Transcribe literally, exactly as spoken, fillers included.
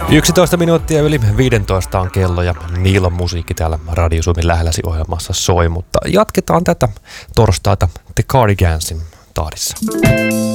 yksitoista minuuttia yli viisitoista on kello ja Niilon musiikki täällä Radio Suomen lähelläsi ohjelmassa soi, mutta jatketaan tätä torstaita The Cardigansin tahdissa.